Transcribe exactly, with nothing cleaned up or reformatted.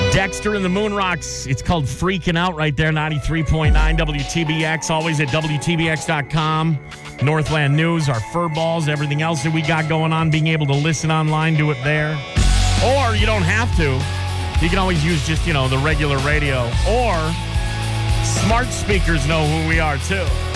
Dexter and the Moon Rocks. It's called Freaking Out right there, ninety-three point nine W T B X. Always at W T B X dot com. Northland News, our fur balls, everything else that we got going on. Being able to listen online, do it there. Or you don't have to. You can always use just, you know, the regular radio. Or smart speakers know who we are, too.